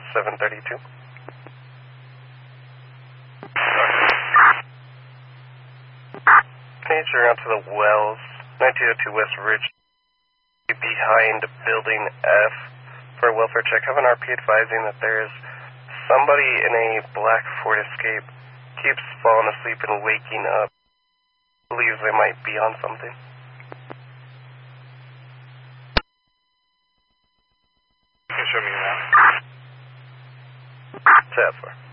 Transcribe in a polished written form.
732. Nature out to the Wells, 1902 West Ridge, behind building F for a welfare check. Have an RP advising that there is somebody in a black Ford Escape, keeps falling asleep and waking up. Believes they might be on something. You can show me that. Tab 4.